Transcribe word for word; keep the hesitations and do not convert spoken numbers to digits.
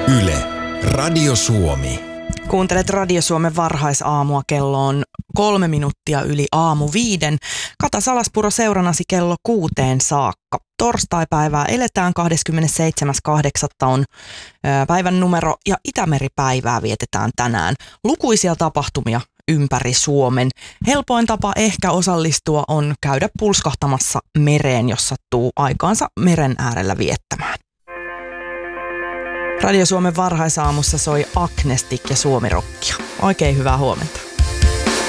Yle, Radio Suomi. Kuuntelet Radio Suomen varhaisaamua, kello on kolme minuuttia yli aamu viiden. Kata Salaspuro seuranasi kello kuuteen saakka. Torstaipäivää eletään, kahdeskymmenesseitsemäs kahdeksatta on päivän numero ja Itämeri-päivää vietetään tänään. Lukuisia tapahtumia ympäri Suomen. Helpoin tapa ehkä osallistua on käydä pulskahtamassa mereen, jos sattuu aikaansa meren äärellä viettämään. Radio Suomen varhaisaamussa soi Agnestic ja Suomirokkia. Oikein hyvää huomenta.